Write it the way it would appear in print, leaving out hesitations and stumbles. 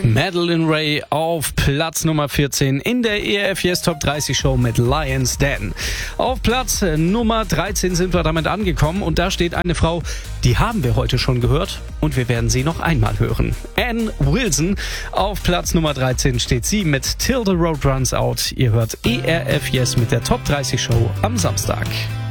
Madeline Ray auf Platz Nummer 14 in der ERF Yes Top 30 Show mit Lions Den. Auf Platz Nummer 13 sind wir damit angekommen und da steht eine Frau, die haben wir heute schon gehört und wir werden sie noch einmal hören. Ann Wilson. Auf Platz Nummer 13 steht sie mit Till the Road Runs Out. Ihr hört ERF Yes mit der Top 30 Show am Samstag.